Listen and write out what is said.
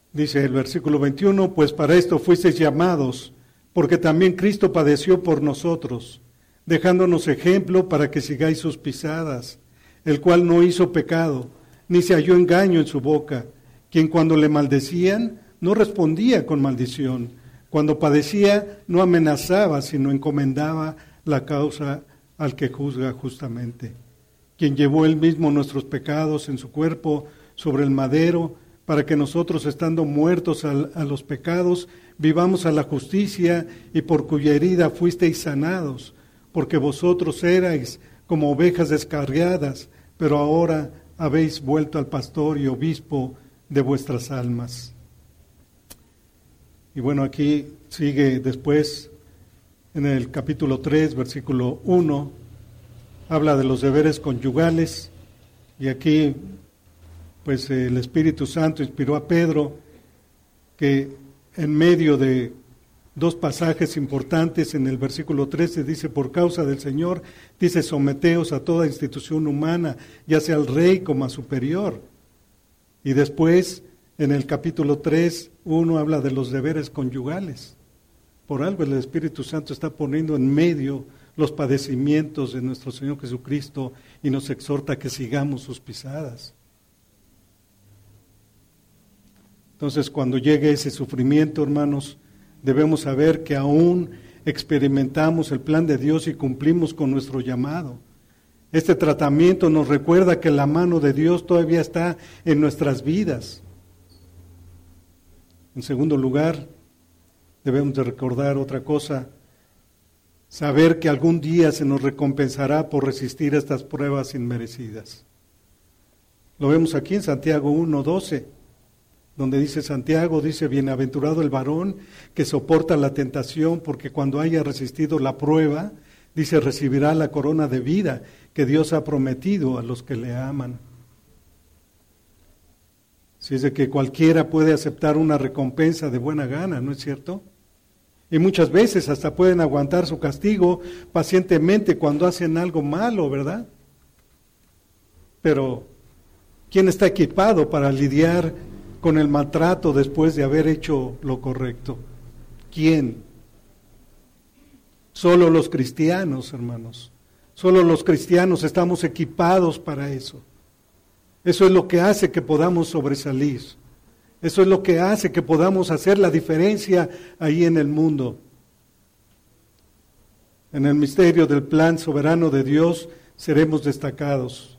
Dice el versículo 21, pues para esto fuisteis llamados, porque también Cristo padeció por nosotros, dejándonos ejemplo para que sigáis sus pisadas, el cual no hizo pecado, ni se halló engaño en su boca, quien cuando le maldecían no respondía con maldición, cuando padecía no amenazaba, sino encomendaba la causa al que juzga justamente, quien llevó él mismo nuestros pecados en su cuerpo sobre el madero, para que nosotros, estando muertos a los pecados, vivamos a la justicia, y por cuya herida fuisteis sanados, porque vosotros erais como ovejas descarriadas, pero ahora habéis vuelto al pastor y obispo de vuestras almas. Y bueno, aquí sigue después, en el capítulo 3, versículo 1, habla de los deberes conyugales, y aquí pues el Espíritu Santo inspiró a Pedro que en medio de dos pasajes importantes, en el versículo 13 dice, por causa del Señor, dice, someteos a toda institución humana, ya sea al rey como a superior. Y después, en el capítulo 3, 1 habla de los deberes conyugales. Por algo el Espíritu Santo está poniendo en medio los padecimientos de nuestro Señor Jesucristo y nos exhorta a que sigamos sus pisadas. Entonces, cuando llegue ese sufrimiento, hermanos, debemos saber que aún experimentamos el plan de Dios y cumplimos con nuestro llamado. Este tratamiento nos recuerda que la mano de Dios todavía está en nuestras vidas. En segundo lugar, debemos de recordar otra cosa, saber que algún día se nos recompensará por resistir a estas pruebas inmerecidas. Lo vemos aquí en Santiago 1:12. Donde dice Santiago, dice, bienaventurado el varón que soporta la tentación, porque cuando haya resistido la prueba, dice, recibirá la corona de vida que Dios ha prometido a los que le aman. Si es de que cualquiera puede aceptar una recompensa de buena gana, ¿no es cierto? Y muchas veces hasta pueden aguantar su castigo pacientemente cuando hacen algo malo, ¿verdad? Pero, ¿quién está equipado para lidiar con el maltrato después de haber hecho lo correcto? ¿Quién? Solo los cristianos, hermanos. Solo los cristianos estamos equipados para eso. Eso es lo que hace que podamos sobresalir. Eso es lo que hace que podamos hacer la diferencia ahí en el mundo. En el misterio del plan soberano de Dios seremos destacados.